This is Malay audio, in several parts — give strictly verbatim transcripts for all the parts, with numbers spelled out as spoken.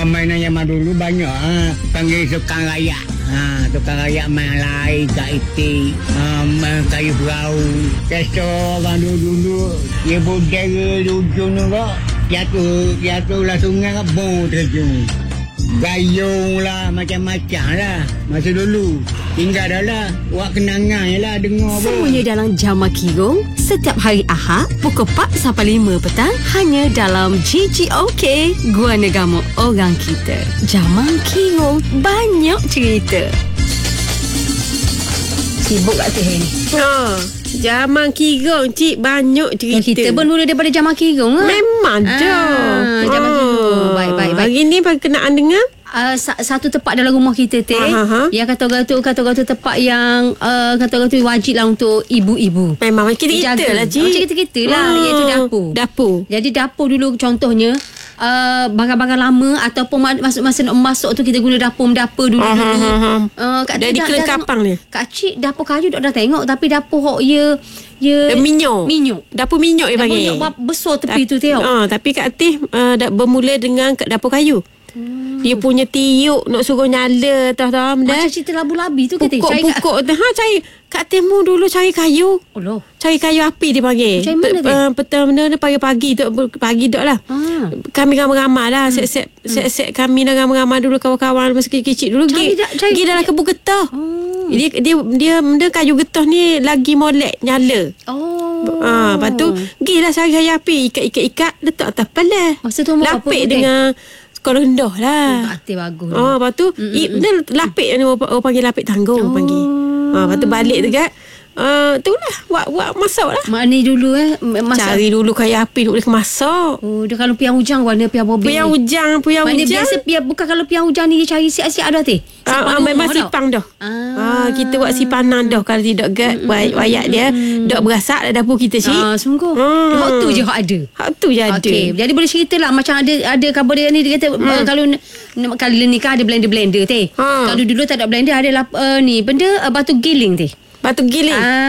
mainan zaman dulu banyak. Ha. Panggil tukang rayak. Ha, tukang rayak main lai, kat itik, ha, main kayu perahu. Keso orang dulu-dulu, dia budaya ujung tu kok. Jatuh, jatuh lah sungai kat bong terjun. Gayung lah, macam-macam lah. Masa dulu, tinggal dah lah. Buat kenangan je lah, dengar pun. Semuanya dalam Jamak Kirong. Setiap hari Ahad, pukul empat sampai lima petang. Hanya dalam G G O K, Gua Negama Orang Kita. Jamak Kirong, banyak cerita. Sibuk kat sini. Ha, Jamak Kirong, cik, banyak cerita. Kita pun mula daripada Jamak Kirong. Ha? Memang dah. Ah, Jamak Kirong. Baik, baik, baik. Hari ni berkenaan dengan Uh, satu tempat dalam rumah kita teh, Ha, ha, ha. yang kata orang tu kata orang tu tempat yang uh, kata orang tu wajib lah untuk ibu-ibu. memang kita-kita Dijaga. lah, cik. Macam kita-kita lah, Ah, iaitu dapur. Dapur. Jadi dapur dulu contohnya uh, barang-barang lama ataupun masuk masa nak masuk tu kita guna dapur dapur dulu Ah, dulu. ah, ah, ah. Uh, kat Dari dah- kelengkapan dah- dia. Kak cik dapur kayu dah dah tengok, tapi dapur hok ya ya Dia minyak. Minyak. Dapur minyak dia Dapur panggil. minyak besar tepi tu tengok. Ah, tapi Kak Atis uh, bermula dengan kat dapur kayu. Hmm. Dia punya tiuk nak suruh nyala tahu-tahu benda. Macam cerita labu-labi tu kita Pukuk-pukuk tu. Ha, cari Kak Atis mu dulu cari kayu. Allah. Cari kayu api dia panggil. Macam mana dia? Uh, petang benda ni pagi-pagi tu pagi dok lah. Ah. Kami ramai-ramai lah. Hmm. Set-set hmm. set-set kami dah ramai-ramai dulu kawan-kawan masa kecil-kecil dulu. Cari Pergi dah- cari- pergi dalam kebun getah. Oh. Dia dia dia benda kayu getah ni lagi molek nyala. Oh. Ah, lepas tu pergilah cari kayu api, ikat-ikat-ikat letak atas kepala. Masa tu umur berapa lapik tu, dengan sekolah rendah lah. Oh, Kak Atis bagus. Ah, lepas tu Mm, i, mm, dia lapik ni orang, orang panggil lapik tanggung Oh. panggil. Ah, lepas tu balik dekat Uh, tu lah buat, buat masak lah. Maknanya dulu eh masak. Cari dulu kayu api nak boleh masak. Oh, dia kalau piang hujang warna piang bobek. Puyang hujang, puyang Maknanya hujang. biasa piang, bukan kalau piang hujang ni dia cari siap-siap dah teh. Ah, ah, memang sipang dah. Ah. Ah, kita buat sipanan dah. Kalau tidak gad mm, wayak dia dok berasak dalam dapur kita cik. Ah, sungguh. Ah. Hak tu je hak ada. Hak tu je ada. Okey, jadi boleh cerita lah macam ada ada khabar dia ni dia kata hmm. uh, kalau n- kali ni kan ada blender-blender teh. Ha. Kalau dulu tak ada blender ada lah, uh, ni benda uh, batu giling teh. Batu giling.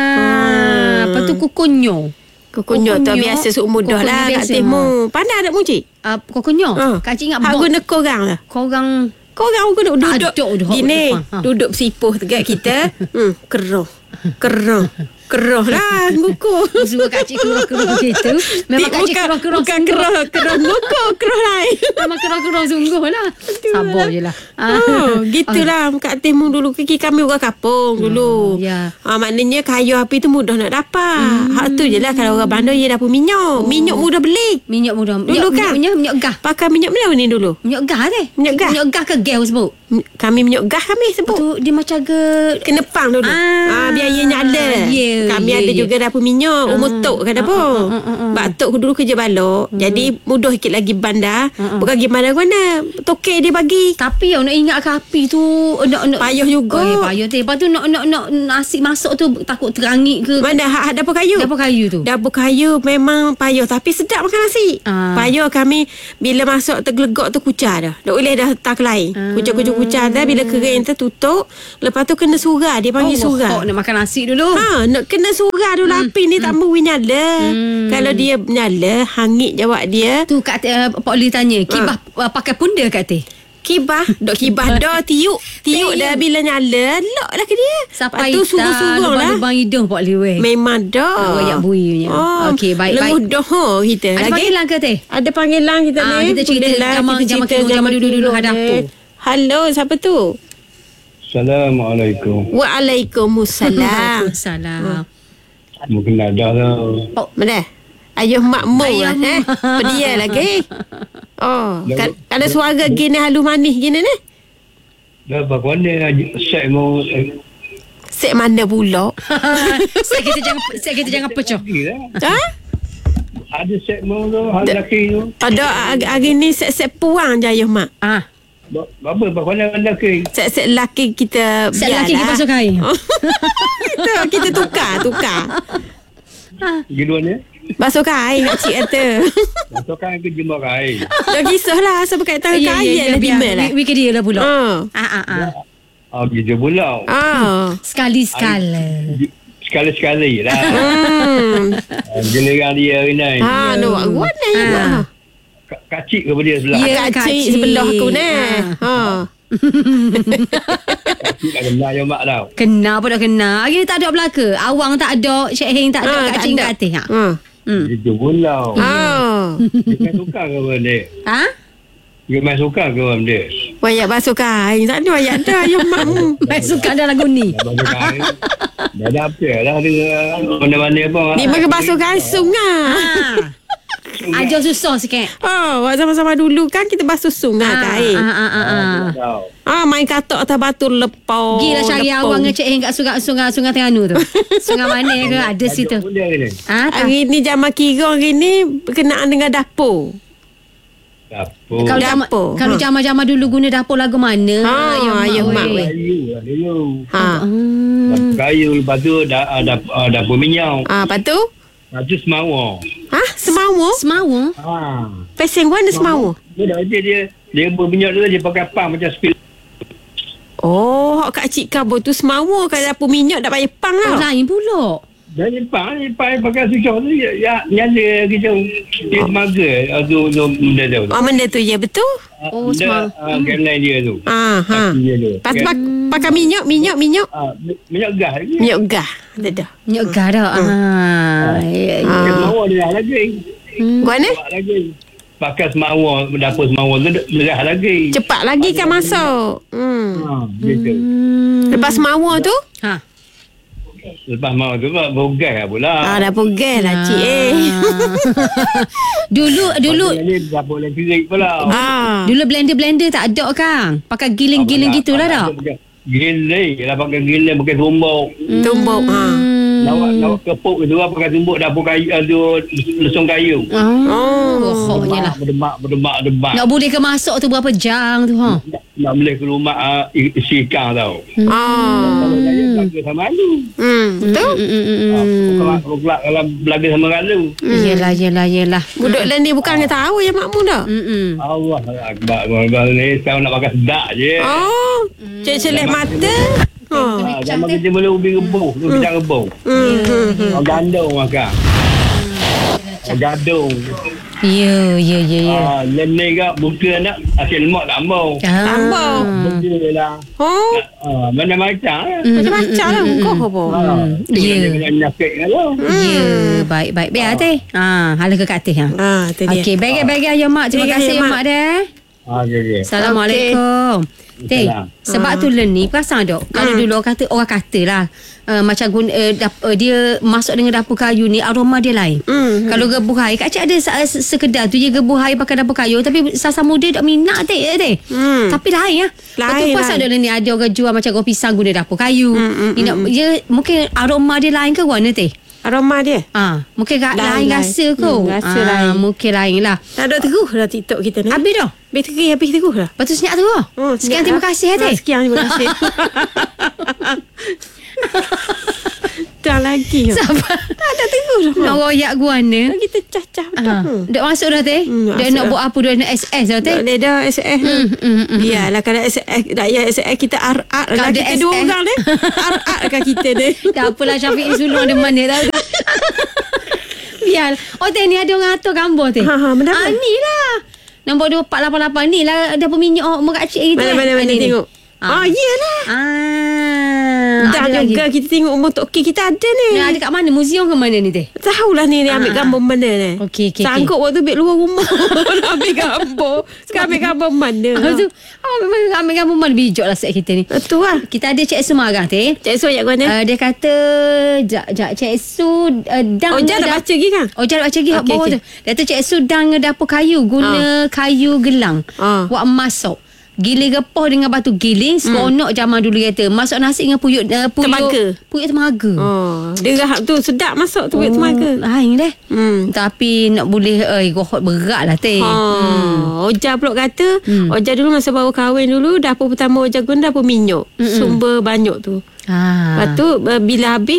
Ah, lepas tu kukunyo. Kukunyo tu Kukunyo. biasa seumur dah Kukunyo lah kat biasa, Timur. Pandai tak mu cik? Uh, kukunyo. Ha. Kak cik ingat Hak bot. guna korang lah. Korang Korang guna duduk. Aduk dah Gini, depan. Ha. duduk bersipuh dekat kita. hmm, keruh. Keruh. Keruh lah ngukuh. suruh kak cik keruh-keruh gitu. Memang kak cik keruh-keruh Bukan sungguh. keruh. Keruh ngukuh. Keruh lain. Memang keruh-keruh sungguh lah. Sabar je lah. Oh, gitulah Kak Timur dulu. Kaki kami orang kampung dulu. ya. Ah, maknanya kayu api tu mudah nak dapat. Hmm. Hak tu je lah kalau orang bandar dia dapur minyak. Oh. Minyak mudah beli. Minyak mudah. Dulu minyak, kan? Minyak, minyak gas. Pakai minyak mana ni dulu? Minyak gas teh. Minyak gas? Minyak gas ke gas sebut? M- Kami minyak gas kami sebut. Tu dia macam ke Kena pang dulu. Ah, Ah, biar ia nyala. ya, kami ya, ada ya. juga dapur minyak. Umur tok kan apa. ah, ah, ah, ah. Bak tok dulu kerja balok. Jadi mudah sikit lagi bandar. ah. Bukan gimana guna. Tokek dia bagi. tapi yang nak ingat ke api tu nak nak Payah juga. Oh, ya, payah teh. Lepas tu nak nak nak nasi masuk tu takut terangit ke Mana hak hak dapur kayu? dapur kayu tu. Dapur kayu memang payah tapi sedap makan nasi. Ah. Payah kami bila masuk tergelegak tu kucar dah. Tak boleh dah tak lain. Ah. Kucar-kucar-kucar dah bila kering tu tutup. Lepas tu kena surah. Dia panggil oh, surah. oh, nak makan nasi dulu. Ha, nak kena surah dulu hmm. api ni tak mau nyala. Hmm. Kalau dia nyala, hangit jawab dia. Tu Kak uh, Pak Li tanya, kibah uh, pakai punda Kak teh. Kibah, dok kibah dah tiuk. Tiuk dah bila nyala, lok lah ke dia. Sampai Lepas tu suruh-suruh lah. lubang hidung Pak Li weh. Memang dah. Oh, ayak bui punya. Oh, Okey, baik, baik. Lenguh dah ho kita. Ada Lagi panggilan ke teh? ada panggilan kita Ah, ni. kita cerita Boleh lah, zaman- kita zaman cerita kita zaman dulu-dulu ni. hadapu. Halo, siapa tu? Assalamualaikum. Waalaikumsalam. Salam. Mungkin ada lah. Oh, Mana? Ayuh makmur Ayuh lah eh. Pedia lagi. Oh, Dah- kan, ada suara gini halus manis gini ni. Dah apa ni set mau eh, Sek mana pula? saya kita jangan saya kita jangan pecah. lagi lah. Ha? Ada set mau tu, ada lelaki tu. Ada hari- hari ni sek-sek puang je ayuh mak. Ah, Ba- Apa apa mana lelaki? Sek-sek lelaki kita set biarlah. lelaki kita basuh kain. kita, kita tukar, tukar. Giluan ni. Basuh kain kat cik kata. Masuk kan ke jemur kain. Dah kisah lah asal pakai tangan Ya, ya, kaya ya, lah biar. bimbel lah. Wi- Wiki dia lah pula. Ah. Ah, ah, ah. Ah, gitu pula. Ah. Sekali-sekala. Sekali-sekali lah. Hmm. Ah, Giliran dia hari ni. Ha, no, warna juga. Ka- kacik kepada dia sebelah. Ya, Kak kacik. cik sebelah aku ni. Ha. Kacik tak kenal je mak tau. Kena pun dah kena. Hari ni tak ada belaka. Awang tak ada, Syed Heng tak ada, Ha, Kak tak Cik ada. kat atas. Ha. Ha. Hmm. Itu pula. Ha. Dia main sukan ke apa dia? Ha? Dia main sukan ke apa dia? Wayak basuh kain. Tak ada wayak dah. Ya mak. Baik suka ada lagu ni. Dah bagi kain. Dah ada apa lah dia. Mana-mana apa. Ni pakai basuh kain sungai. Ha. Ajar susah sikit. Oh, waktu sama-sama dulu kan kita basuh sungai Ha, kain. ha, ha, ha, ha. Tahu. Ah, main katok atas batu lepau. Gilah cari lepau. awang dengan Cik Heng kat sungai sungai sungai Terengganu tu. Sungai mana ke ada situ. Tajuk pun dia ni. Ha, tak. Hari ni zaman kira hari ni berkenaan dengan dapur. Dapur. Kalau zaman Dapur. kalau Ha. zaman-zaman dulu guna dapur lagu mana? Ha, ya, mak, weh. weh. Kayu lah dulu. Ha. Hmm. Dapur kayu. Lepas tu da, uh, dap- uh, dapur minyak. Ah, lepas tu? Lepas tu semawar. Ha, semawa? Semawa. Ha. Peseng mana semawa? Dia dah dia dia dia berminyak tu dia pakai pang macam spil. Oh, hak Kak Cik Kabur tu semawa. Kalau dapur minyak tak payah pang Oh, tau. lain pula. Dan dia pang dia pang pakai susah tu ya, ya nyala kita dia semaga tu tu benda tu. Oh, benda tu ya betul. Oh, dia semang- uh, gainline dia tu. Ah, ha. Kaki dia tu. Lepas tu pak- pakai minyak, minyak, minyak. Ah, minyak gas lagi. Minyak gas. Dah dah. Nyok garak. Ha. Ya, ya. Dia semawar dia dah lagi. Gua ni Cepat lagi. Pakai semawar, dapur semawar tu derah lagi. cepat lagi kan masuk. Hmm. Ha, gitu. Lepas semawa tu, Ha. Lepas mau tu bergas lah pula. ah, dapur gas lah cik eh. Dulu dulu Ni dapur elektrik pula. Ah. dulu blender-blender tak ada Kang. Pakai giling-giling gitulah dah. Giling. Lah pakai giling, pakai tumbuk. Tumbuk. Ha. Lawak, lawak kepuk tu lah pakai tumbuk dapur kayu, uh, tu lesung kayu. Oh, pokoknya lah. Berdemak, berdemak, berdemak. Nak boleh ke masuk tu berapa jam tu ha? Nak, nak boleh ke rumah uh, isi ikan tau. Ah. Kalau saya belaga sama alu. Hmm. Betul? Mm, mm, mm, Ah, mm. Kalau kalau kalau belaga sama alu. Yelah, yelah, yelah. Budak lain ni bukan dia tahu ya makmu dah. Mm-mm. Allah Akbar. Abang ni saya nak makan sedap je. Oh. Cik celek mata. Oh. Ah, zaman kita boleh ubi rebus, tu bidang rebus. Hmm. hmm. Orang gandung makan. Orang gadung. Ya, ya, ya, ya. Ah, lem ke buka nak hasil lemak tambah. Tambah. Betul lah. Oh. Ah, mana-macam lah. Macam-macam lah kau apa. Ah, Ya. dia kena nyakit lah. Ya, baik, baik. Biar teh. Ha, hala ke kat atas ha. Ah, tu dia. Okey, baik-baik ya mak. Terima Baik, kasih ya, ya Mak. mak deh. Ah, okay, okay. Assalamualaikum. Teh, Salam. sebab tu learning perasan tak? Kalau dulu orang kata orang kata lah uh, macam guna uh, dap, uh, dia masuk dengan dapur kayu ni aroma dia lain. Hmm. Kalau gebuh air, Kak Cik ada se- sekedar tu je gebuh air pakai dapur kayu tapi sasa muda tak minat teh eh, teh. Hmm. Tapi lain ya. Lepas tu Lain, perasan lain. tak learning ada orang jual macam kopi pisang guna dapur kayu. Hmm, hmm, Ni nak, dia mungkin aroma dia lain ke warna teh? Aroma dia. Ah, mungkin lain, Lain, lain lain. rasa ke? Hmm, rasa ah, lain. Mungkin lain lah. Tak ada terus dah TikTok kita ni. Habis dah. Habis terus, habis terus dah. Lepas tu senyap tu. Oh, Sekian senyap terima lah. kasih ya teh. Ah, Sekian terima kasih. Tak lagi. Sabar. Tak ada terus dah. Nak royak guana. Kita cacah betul. Ha. Hmm. Dah masuk dah teh? Hmm, Dah masuk nak dah. buat apa? Dah nak S S dah teh? Tak boleh dah S S Hmm, hmm, hmm, Biarlah kalau S S rakyat S S kita ar-ar Kalau lah ada kita S S. dua orang ni. Ar-ar kan kita ni. Dah apalah Syafiq sulung ada mana tahu. Biar. Oh teh ni ada orang atur gambar teh. Ha, ha, benda apa? Ah ni lah. Nombor dua empat lapan lapan ni lah dapur minyak oh, mak cik kita. Mana mana mana tengok. Ah. Ah, iyalah. Ah. Dah ada juga lagi. kita tengok umur tok K kita ada ni. Nah, ada kat mana? Museum ke mana ni teh? Tahulah ni dia ambil Ah, gambar mana ni. Okey, okey, Sanggup waktu ambil luar rumah. Nak ambil gambar. Sekarang ambil gambar mana? Lepas tu, oh, memang ambil gambar mana bijak lah set kita ni. Betul lah. Kita ada Cik Su marah teh. Cik Su ayat mana? Uh, dia kata jap jap Cik Su uh, dang Oh, jangan nak baca lagi kan? Oh jangan baca lagi Okey, okay, bawah okey. tu. Dia kata Cik Su dang dapur kayu guna kayu gelang. Ah. Buat masuk. Giling gepoh dengan batu giling seronok zaman dulu kata. Masuk nasi dengan puyuk uh, puyuk Temaga. Puyuk temaga. Oh, dia rahap tu sedap masuk tu oh. temaga. Lain deh. Hmm. Tapi nak boleh eh gohot berat lah teh. Ha, Oja pula kata hmm. Oja dulu masa baru kahwin dulu dapur pertama Oja guna dapur minyak. Mm-mm. Sumber banyak tu. Ha. Lepas tu uh, bila habis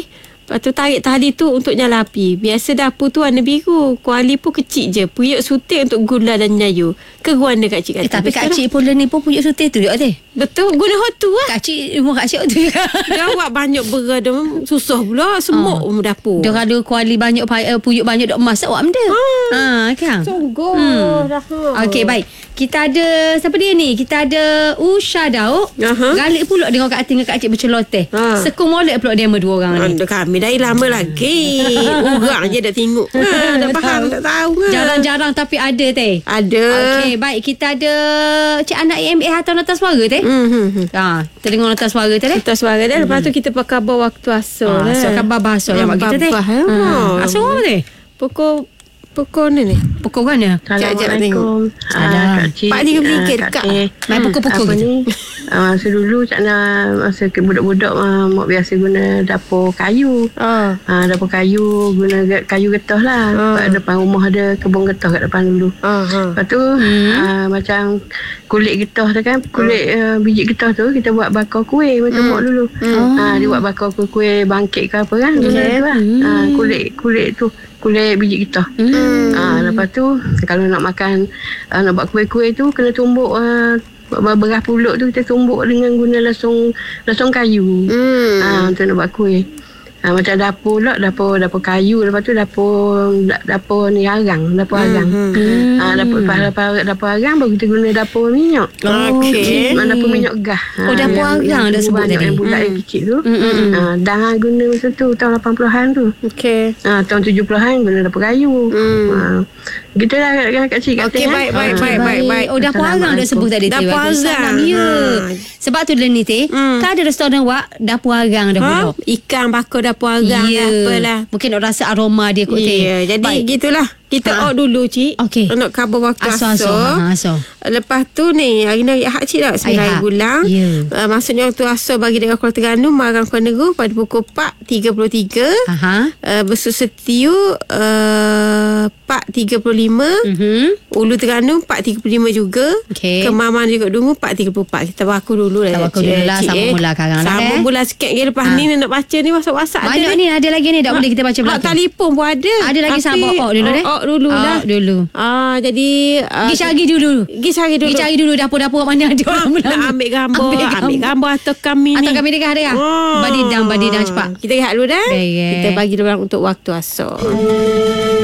Lepas tu tarik tali tu untuk nyala api. Biasa dapur tu warna biru. Kuali pun kecil je. Puyuk sutir untuk gula dan nyayu. Ke guna Kak Cik kata. Eh, tapi Betul Kak lah. Cik pun ni pun punya sutir tu juga teh. Betul. Guna hot tu lah. Kak Cik, rumah Kak Cik tu juga. Dia awak banyak beradam. Susah pula. Semuk oh. dapur. Dia ada kuali banyak, uh, puyuk banyak dok emas. Awak benda. Ha, kan? Sungguh. Hmm. Dah. Okey, baik. Kita ada, siapa dia ni? Kita ada Usha Dauk. Aha. Galik pula dengan Kak Atin dengan Kak Cik berceloteh. Ha. Sekung molek pula dia sama dua orang ni. Anda kami dah lama lagi. Orang je dah tengok. Ha, dah faham tak tahu kan. Jarang-jarang tapi ada teh. Ada. Okey, baik. Kita ada Cik Anak A M A hantar nota suara teh. Hmm, hmm, hmm. Ha, kita dengar nota suara teh. Kita suara dah. Lepas tu kita pakai khabar waktu asal. Ha, so khabar bahasa yang buat kita teh. Babah, ya. Ha, asal apa teh? Pukul Pukul ni ni. Pukul mana? Assalamualaikum. Salam. Ah, Kak Cik. Pak Adi berfikir, Ah, Kak. Teh. Main pukul-pukul Apa gitu. ni? Ah, Masa dulu Cak Nak masa ke budak-budak ah, mak biasa guna dapur kayu. Ah. Ah, dapur kayu guna ge- kayu getah lah. Ah. Kat depan rumah ada kebun getah kat depan dulu. Ah. ah. Lepas tu ah, macam kulit getah tu kan, kulit ah, biji getah tu kita buat bakar kuih macam mak dulu. Ah, dia buat bakar kuih-kuih bangkit ke apa kan. Guna tu lah. Ah, kulit kulit tu kulit biji getah. Ah, lepas tu kalau nak makan ah, nak buat kuih-kuih tu kena tumbuk ah, beras pulut tu kita tumbuk dengan guna lasung lasung kayu. Hmm. Ah, untuk nak buat kuih. Ah, macam dapur pula, dapur dapur kayu, lepas tu dapur da- dapur ni arang, dapur arang. Ah, dapur lepas dapur, dapur arang baru kita guna dapur minyak. Okey. Ah, dapur minyak gas. Oh, dapur arang dah sebut banyak tadi. yang bulat yang kecil tu. Ah, dah guna masa tu tahun lapan puluhan tu. Okey. Ah, tahun tujuh puluhan guna dapur kayu. Hmm. Ah, gitulah kat Kak Cik kat Okey, sini, baik, eh. baik, Ah. baik, baik, baik. Oh, dapur arang dah sebut tadi. Dapur Waalaikumsalam. arang. Ya. Ha. Sebab tu dia ni teh. Hmm. Kan ada restoran wak dapur arang dah Ha? pula. Ikan bakar dapur arang Ya. yeah. apalah. Mungkin nak rasa aroma dia kot teh. Ya, jadi Baik. gitulah. Kita Ha. out dulu, Cik. Okey. Nak khabar waktu Aso aso. asal. Ha, aso. Lepas tu ni, hari ni hari Ahad, Cik tak? Sembilan hari Ahad. bulan. Ya. Uh, maksudnya waktu asal bagi dekat Kuala Terengganu, Marang Kuala Negeri pada pukul empat tiga puluh tiga. Aha. Uh, Besu Setiu uh, empat tiga puluh lima. Mhm. Ulu Terengganu empat tiga puluh lima juga. Okey. Kemaman juga Dungu empat tiga puluh empat. Kita berlaku dulu lah. Kita berlaku Cik, dulu lah, Cik, sambung eh. mula sekarang lah, Sambung eh. mula sikit lagi. Lepas Ha. ni nak baca ni WhatsApp-WhatsApp ada Banyak ni ada lagi ni tak boleh kita baca Hak belakang. telefon pun ada. Ada lagi Tapi- sabar ok dulu deh. Ok dulu Ok lah. dulu. Ah, jadi uh, Pergi cari dulu. Pergi cari dulu. Pergi cari dulu dapur-dapur mana ada orang Nak Melayu. ambil gambar, Ambil ambil gambar. gambar atau kami ni. Atau kami dekat ada. Ah. Badidang badidang cepat. Kita rehat dulu dah. Baik. Kita bagi dulu untuk waktu asal.